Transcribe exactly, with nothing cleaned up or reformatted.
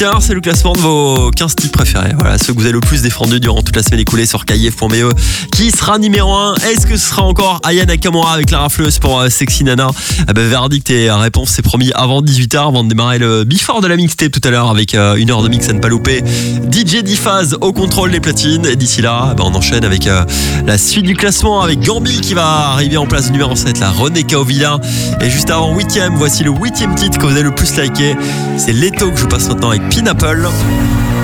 Alors, c'est le classement de vos quinze titres préférés. Voilà, ceux que vous avez le plus défendus durant toute la semaine écoulée sur K I F point B E. Qui sera numéro un? Est-ce que ce sera encore Aya Nakamura avec la rafleuse pour euh, Sexy Nana? Ah ben, verdict et réponse, c'est promis avant dix-huit heures, avant de démarrer le before de la mixtape tout à l'heure avec euh, une heure de mix à ne pas louper. D J D-Phase au contrôle des platines. Et d'ici là, ben, on enchaîne avec euh, la suite du classement avec Gambi qui va arriver en place numéro sept, la René Kaovilla. Et juste avant huitième, voici le huitième titre que vous avez le plus liké. C'est Leto que je vous passe maintenant avec Pineapple.